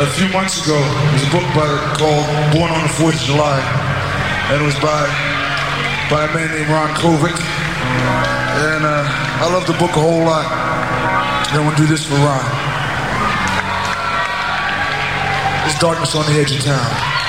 a few months ago. There was a book called Born on the 4th of July, and it was by a man named Ron Kovic. And I love the book a whole lot. And I want to do this for Ron. There's darkness on the edge of town.